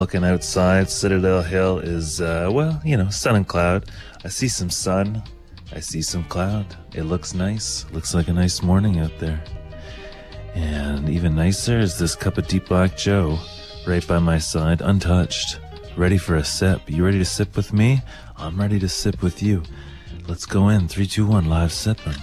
Looking outside, Citadel Hill is, sun and cloud. I see some sun. I see some cloud. It looks nice. Looks like a nice morning out there. And even nicer is this cup of Deep Black Joe right by my side, untouched, ready for a sip. You ready to sip with me? I'm ready to sip with you. Let's go in. 3, 2, 1, live sipping.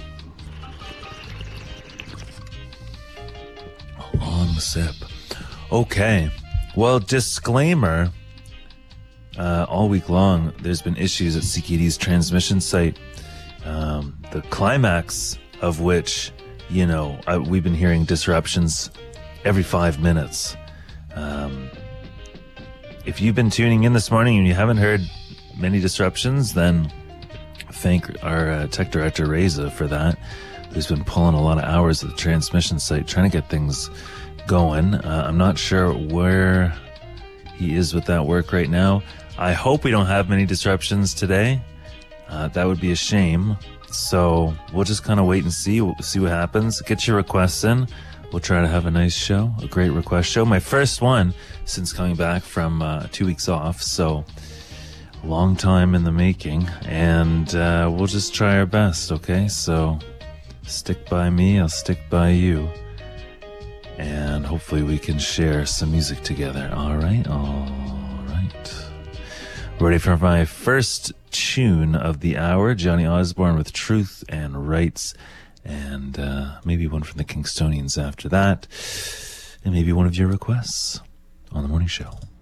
A long sip. Okay. Well, disclaimer, all week long, there's been issues at CKD's transmission site, the climax of which, we've been hearing disruptions every 5 minutes. If you've been tuning in this morning and you haven't heard many disruptions, then thank our tech director, Reza, for that, who's been pulling a lot of hours at the transmission site, trying to get things going. I'm not sure where he is with that work right now. I hope we don't have many disruptions today. That would be a shame. So we'll just kind of wait and see what happens. Get your requests in. We'll try to have a nice show, a great request show. My first one since coming back from 2 weeks off. So long time in the making, and we'll just try our best. Okay, so stick by me. I'll stick by you. And hopefully we can share some music together. All right. Ready for my first tune of the hour, Johnny Osborne with Truth and Rights, and maybe one from the Kingstonians after that, and maybe one of your requests on the morning show.